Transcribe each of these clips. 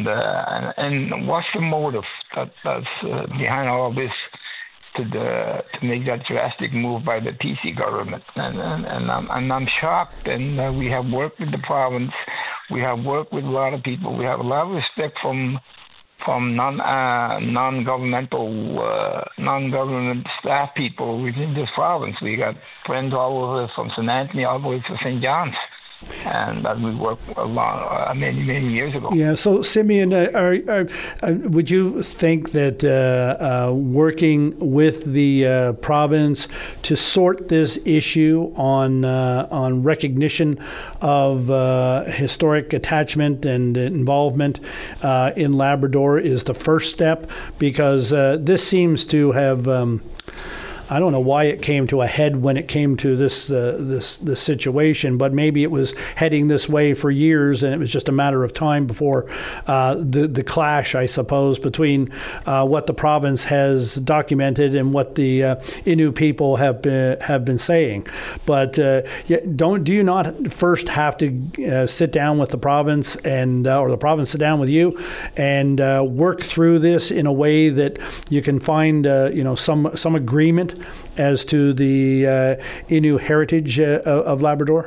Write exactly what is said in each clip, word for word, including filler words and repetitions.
And uh, and, and what's the motive that, that's uh, behind all this to the to make that drastic move by the P C government? And and, and I'm and I'm shocked. And uh, we have worked with the province. We have worked with a lot of people. We have a lot of respect from from non uh, non-governmental uh, non-government staff people within this province. We got friends all over from Saint Anthony all the way to Saint John's, and that we worked a lot uh, many many years ago. Yeah. So Simeon, uh, are, are, uh, would you think that uh, uh, working with the uh, province to sort this issue on uh, on recognition of uh, historic attachment and involvement uh, in Labrador is the first step? Because uh, this seems to have. Um, I don't know why it came to a head when it came to this uh, this this situation, but maybe it was heading this way for years, and it was just a matter of time before uh, the the clash, I suppose, between uh, what the province has documented and what the uh, Innu people have been have been saying. But uh, don't do you not first have to uh, sit down with the province and uh, or the province sit down with you and uh, work through this in a way that you can find uh, you know some some agreement as to the uh, Innu heritage uh, of Labrador?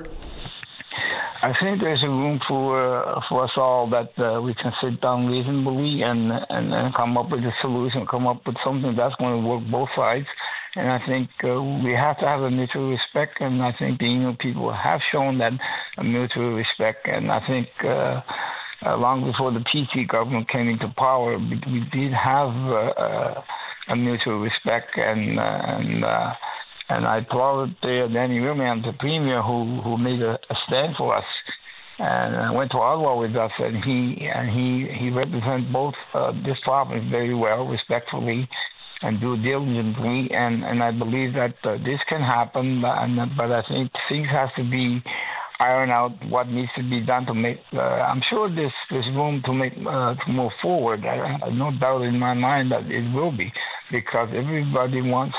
I think there's a room for uh, for us all that uh, we can sit down reasonably and, and and come up with a solution, come up with something that's going to work both sides. And I think uh, we have to have a mutual respect, and I think the Innu people have shown that a mutual respect. And I think uh, uh, long before the P C government came into power, we, we did have uh, uh, a mutual respect, and uh, and uh, and I applaud uh, Danny Williams, the premier, who who made a, a stand for us, and uh, went to Ottawa with us, and he and he he represents both uh, this province very well, respectfully, and due diligently, and and I believe that uh, this can happen, and but I think things have to be iron out what needs to be done to make. Uh, I'm sure there's there's room to make uh, to move forward. I, I have no doubt in my mind that it will be, because everybody wants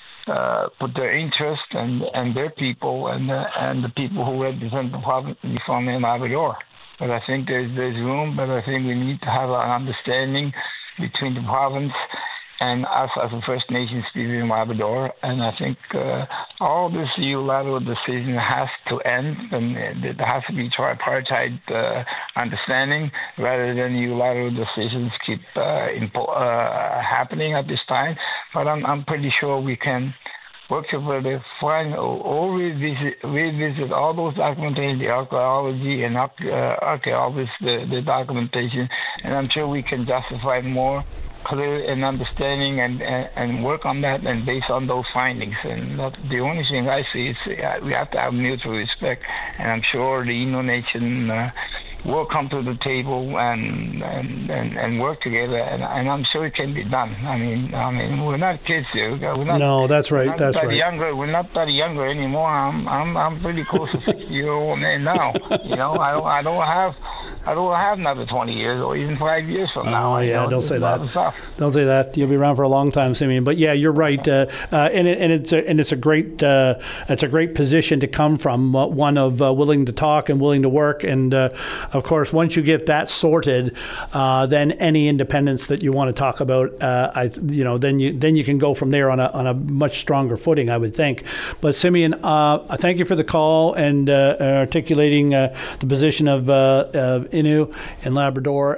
uh, put their interest and and their people and uh, and the people who represent the province from in Labrador. But I think there's there's room. But I think we need to have an understanding between the province and us as a First Nations people in Labrador. And I think uh, all this unilateral decision has to end, and there has to be tripartite uh, understanding rather than unilateral decisions keep uh, impo- uh, happening at this time. But I'm, I'm pretty sure we can work together, find or revisit, revisit all those documentation, the archaeology and uh, archaeologists, the, the documentation, and I'm sure we can justify more clear and understanding and, and, and work on that and based on those findings. And that's the only thing I see is uh, we have to have mutual respect, and I'm sure the Innu Nation uh, will come to the table and and, and, and work together, and, and I'm sure it can be done. I mean, I mean, we're not kids here. We're not, no, that's right. We're not that's that right. Younger, we're not that younger anymore. I'm I'm I'm pretty close to sixty year old man now. You know, I don't I don't have. I don't have another twenty years or even five years from now. Oh, yeah, you know, don't say that. Don't say that. You'll be around for a long time, Simeon. But yeah, you're right. Uh, uh, and, it, and it's a, and it's a great uh, it's a great position to come from, uh, one of uh, willing to talk and willing to work. And uh, of course, once you get that sorted, uh, then any independence that you want to talk about, uh, I you know, then you then you can go from there on a on a much stronger footing, I would think. But Simeon, uh, I thank you for the call and uh, articulating uh, the position of uh, uh, Innu in Labrador.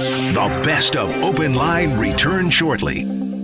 The best of Open Line returns shortly.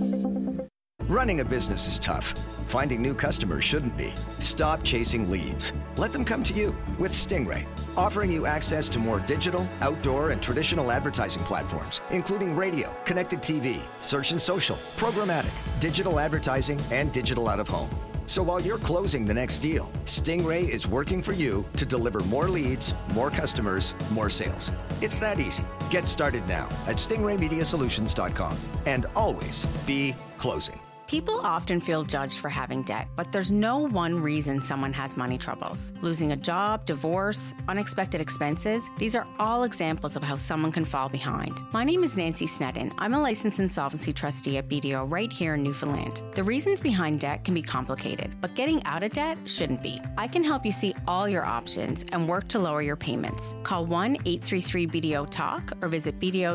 Running a business is tough. Finding new customers shouldn't be. Stop chasing leads. Let them come to you with Stingray, offering you access to more digital, outdoor, and traditional advertising platforms, including radio, connected T V, search and social, programmatic, digital advertising, and digital out-of-home. So while you're closing the next deal, Stingray is working for you to deliver more leads, more customers, more sales. It's that easy. Get started now at stingray media solutions dot com, and always be closing. People often feel judged for having debt, but there's no one reason someone has money troubles. Losing a job, divorce, unexpected expenses, these are all examples of how someone can fall behind. My name is Nancy Sneddon. I'm a licensed insolvency trustee at B D O right here in Newfoundland. The reasons behind debt can be complicated, but getting out of debt shouldn't be. I can help you see all your options and work to lower your payments. Call one eight three three B D O TALK or visit B D O